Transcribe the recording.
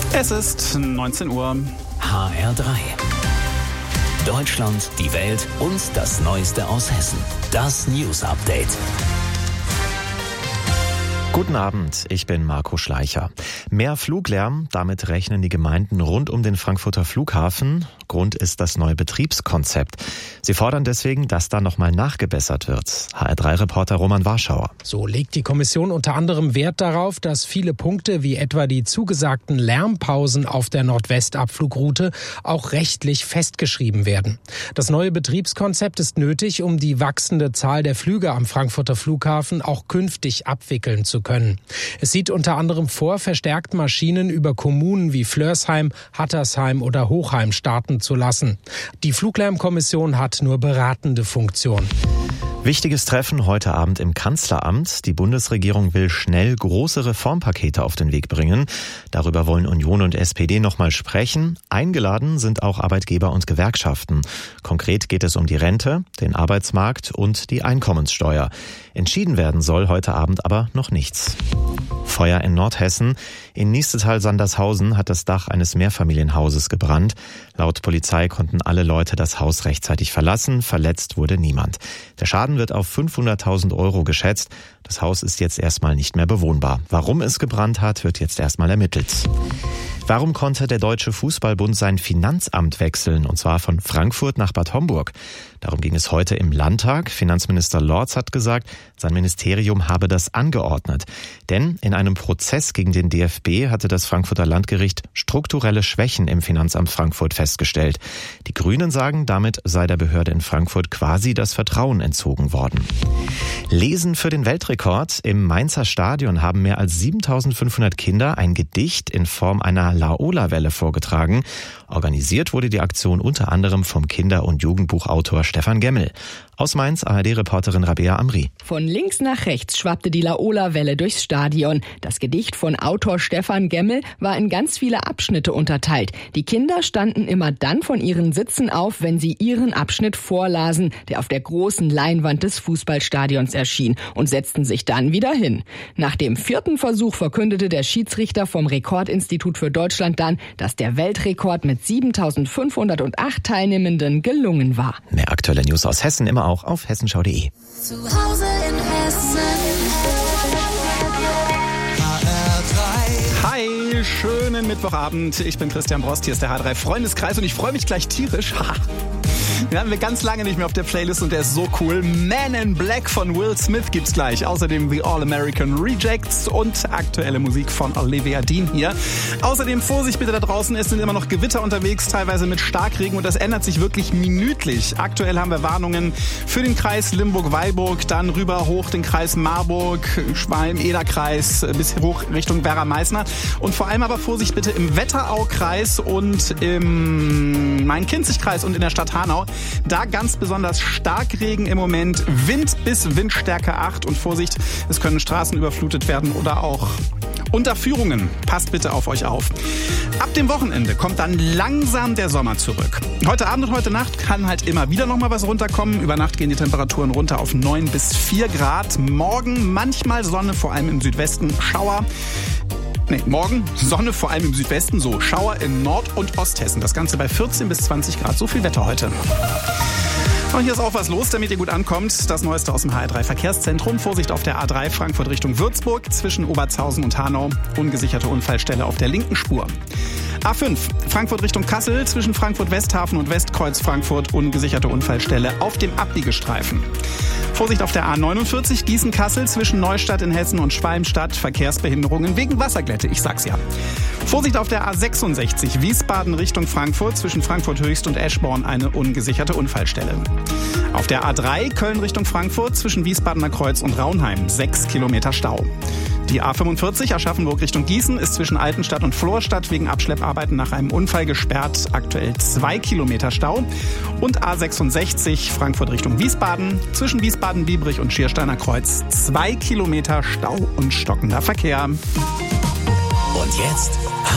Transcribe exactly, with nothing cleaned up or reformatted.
Es ist neunzehn Uhr. H R drei. Deutschland, die Welt und das Neueste aus Hessen. Das News Update. Guten Abend, ich bin Marco Schleicher. Mehr Fluglärm, damit rechnen die Gemeinden rund um den Frankfurter Flughafen. Grund ist das neue Betriebskonzept. Sie fordern deswegen, dass da nochmal nachgebessert wird. H R drei Reporter Roman Warschauer. So legt die Kommission unter anderem Wert darauf, dass viele Punkte wie etwa die zugesagten Lärmpausen auf der Nordwestabflugroute auch rechtlich festgeschrieben werden. Das neue Betriebskonzept ist nötig, um die wachsende Zahl der Flüge am Frankfurter Flughafen auch künftig abwickeln zu können. Es sieht unter anderem vor, verstärkt Maschinen über Kommunen wie Flörsheim, Hattersheim oder Hochheim starten zu lassen. Die Fluglärmkommission hat nur beratende Funktion. Wichtiges Treffen heute Abend im Kanzleramt. Die Bundesregierung will schnell große Reformpakete auf den Weg bringen. Darüber wollen Union und S P D nochmal sprechen. Eingeladen sind auch Arbeitgeber und Gewerkschaften. Konkret geht es um die Rente, den Arbeitsmarkt und die Einkommenssteuer. Entschieden werden soll heute Abend aber noch nichts. Feuer in Nordhessen. In Niestetal-Sandershausen hat das Dach eines Mehrfamilienhauses gebrannt. Laut Polizei konnten alle Leute das Haus rechtzeitig verlassen. Verletzt wurde niemand. Der Schaden wird auf fünfhunderttausend Euro geschätzt. Das Haus ist jetzt erstmal nicht mehr bewohnbar. Warum es gebrannt hat, wird jetzt erstmal ermittelt. Warum konnte der Deutsche Fußballbund sein Finanzamt wechseln, und zwar von Frankfurt nach Bad Homburg? Darum ging es heute im Landtag. Finanzminister Lorz hat gesagt, sein Ministerium habe das angeordnet. Denn in einem Prozess gegen den D F B hatte das Frankfurter Landgericht strukturelle Schwächen im Finanzamt Frankfurt festgestellt. Die Grünen sagen, damit sei der Behörde in Frankfurt quasi das Vertrauen entzogen worden. Lesen für den Weltrekord. Im Mainzer Stadion haben mehr als siebentausendfünfhundert Kinder ein Gedicht in Form einer Laola-Welle vorgetragen. Organisiert wurde die Aktion unter anderem vom Kinder- und Jugendbuchautor Stefan Gemmel. Aus Mainz A R D-Reporterin Rabea Amri. Von links nach rechts schwappte die Laola-Welle durchs Stadion. Das Gedicht von Autor Stefan Gemmel war in ganz viele Abschnitte unterteilt. Die Kinder standen immer dann von ihren Sitzen auf, wenn sie ihren Abschnitt vorlasen, der auf der großen Leinwand des Fußballstadions erschien, und setzten sich dann wieder hin. Nach dem vierten Versuch verkündete der Schiedsrichter vom Rekordinstitut für Deutschland dann, dass der Weltrekord mit siebentausendfünfhundertacht Teilnehmenden gelungen war. Mehr aktuelle News aus Hessen immer auch auf hessenschau punkt de. Zu Hause in Hessen. H R drei. Hi, schönen Mittwochabend. Ich bin Christian Brost, hier ist der H R drei Freundeskreis und ich freue mich gleich tierisch. Den hatten wir ganz lange nicht mehr auf der Playlist und der ist so cool. Man in Black von Will Smith gibt's gleich. Außerdem The All-American Rejects und aktuelle Musik von Olivia Dean hier. Außerdem Vorsicht bitte da draußen, es sind immer noch Gewitter unterwegs, teilweise mit Starkregen und das ändert sich wirklich minütlich. Aktuell haben wir Warnungen für den Kreis Limburg-Weilburg, dann rüber hoch den Kreis Marburg, Schwalm-Eder-Kreis bis hoch Richtung Werra-Meißner. Und vor allem aber Vorsicht bitte im Wetterau-Kreis und im Main-Kinzig-Kreis und in der Stadt Hanau. Da ganz besonders Starkregen im Moment, Wind bis Windstärke acht und Vorsicht, es können Straßen überflutet werden oder auch Unterführungen. Passt bitte auf euch auf. Ab dem Wochenende kommt dann langsam der Sommer zurück. Heute Abend und heute Nacht kann halt immer wieder noch mal was runterkommen. Über Nacht gehen die Temperaturen runter auf neun bis vier Grad. Morgen manchmal Sonne, vor allem im Südwesten, Schauer. Nee, morgen Sonne, vor allem im Südwesten, so Schauer in Nord- und Osthessen. Das Ganze bei vierzehn bis zwanzig Grad. So viel Wetter heute. Und hier ist auch was los, damit ihr gut ankommt. Das Neueste aus dem H R drei Verkehrszentrum. Vorsicht auf der A drei Frankfurt Richtung Würzburg zwischen Obertshausen und Hanau. Ungesicherte Unfallstelle auf der linken Spur. A fünf Frankfurt Richtung Kassel zwischen Frankfurt-Westhafen und Westkreuz Frankfurt. Ungesicherte Unfallstelle auf dem Abbiegestreifen. Vorsicht auf der A neunundvierzig Gießen-Kassel zwischen Neustadt in Hessen und Schwalmstadt. Verkehrsbehinderungen wegen Wasserglätte, ich sag's ja. Vorsicht auf der A sechsundsechzig Wiesbaden Richtung Frankfurt zwischen Frankfurt Höchst und Eschborn eine ungesicherte Unfallstelle. Auf der A drei Köln Richtung Frankfurt zwischen Wiesbadener Kreuz und Raunheim sechs Kilometer Stau. Die A fünfundvierzig Aschaffenburg Richtung Gießen ist zwischen Altenstadt und Florstadt wegen Abschlepparbeiten nach einem Unfall gesperrt. Aktuell zwei Kilometer Stau. Und A sechsundsechzig Frankfurt Richtung Wiesbaden zwischen Wiesbaden-Biebrich und Schiersteiner Kreuz zwei Kilometer Stau und stockender Verkehr. Und jetzt